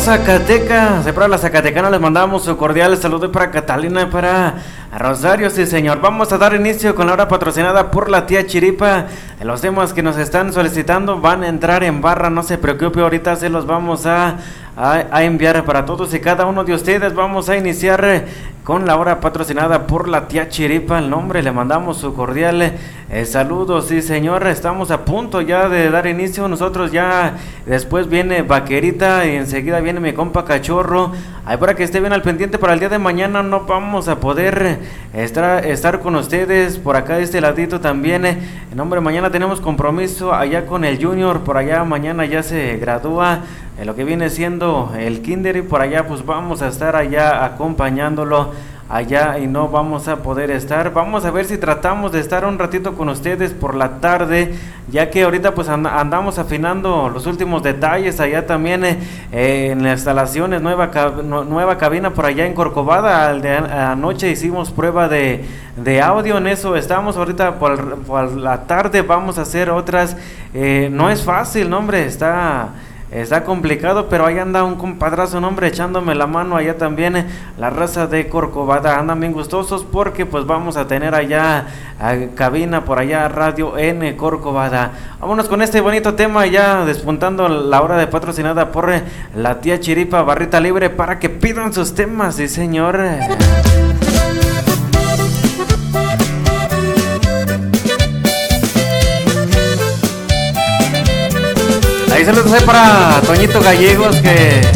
Zacatecas, para la Zacatecana les mandamos un cordial saludo para Catalina y para Rosario, sí señor. Vamos a dar inicio con la hora patrocinada por la tía Chiripa. Los temas que nos están solicitando van a entrar en barra, no se preocupe, ahorita se los vamos a enviar para todos y cada uno de ustedes. Vamos a iniciar con la hora patrocinada por la tía Chiripa. El nombre, le mandamos su cordial saludo, sí señor. Estamos a punto ya de dar inicio. Nosotros ya, después viene Vaquerita y enseguida viene mi compa Cachorro. Ahí para que esté bien al pendiente, para el día de mañana no vamos a poder estar con ustedes. Por acá de este ladito también, en hombre, mañana tenemos compromiso allá con el Junior. Por allá mañana ya se gradúa lo que viene siendo el kinder y por allá pues vamos a estar allá acompañándolo allá y no vamos a poder estar. Vamos a ver si tratamos de estar un ratito con ustedes por la tarde, ya que ahorita pues andamos afinando los últimos detalles allá también en las instalaciones, nueva cabina por allá en Corcovada. Anoche hicimos prueba de audio, en eso estamos ahorita por la tarde. Vamos a hacer otras, no es fácil, no hombre, está complicado, pero ahí anda un compadrazo, hombre, echándome la mano allá también. La raza de Corcovada andan bien gustosos porque pues vamos a tener allá cabina por allá, Radio N Corcovada. Vámonos con este bonito tema, ya despuntando la hora de patrocinada por la tía Chiripa, barrita libre para que pidan sus temas, sí señor. Ahí saludos para Toñito Gallegos, que